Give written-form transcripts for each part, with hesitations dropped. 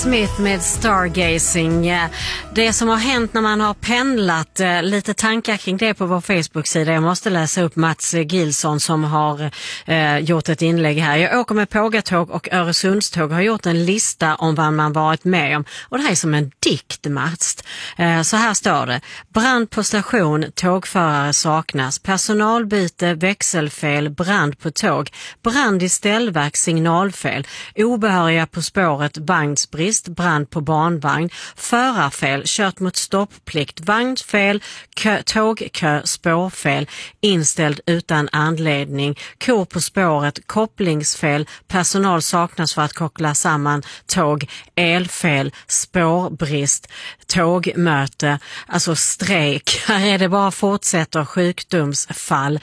Smith med Stargazing. Det som har hänt när man har pendlat, lite tankar kring det på vår Facebook-sida. Jag måste läsa upp Mats Gilsson som har gjort ett inlägg här. Jag åker med Pågatåg och Öresundståg, har gjort en lista om vad man varit med om. Och det här är som en dikt, Mats. Så här står det: brand på station, tågförare saknas, personalbyte, växelfel, brand på tåg, brand i ställverk, signalfel, obehöriga på spåret, vagnsbrist, brand på barnvagn, förarfel, kört mot stoppplikt, vagnfel, tågkö, spårfel, inställd utan anledning, kor på spåret, kopplingsfel, personal saknas för att koppla samman tåg, elfel, spårbrist, tågmöte, alltså strejk. Här är det bara fortsätter, sjukdomsfall.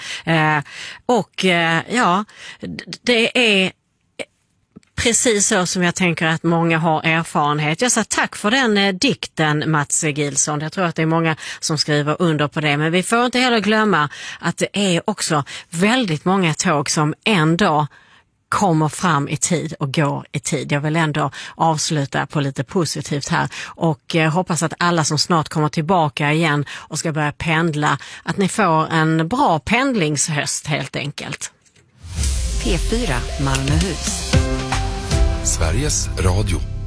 Det är precis så som jag tänker att många har erfarenhet. Jag sa tack för den dikten, Mats Gilsson. Jag tror att det är många som skriver under på det. Men vi får inte heller glömma att det är också väldigt många tåg som ändå kommer fram i tid och går i tid. Jag vill ändå avsluta på lite positivt här och hoppas att alla som snart kommer tillbaka igen och ska börja pendla, att ni får en bra pendlingshöst helt enkelt. P4 Malmöhus. Sveriges Radio.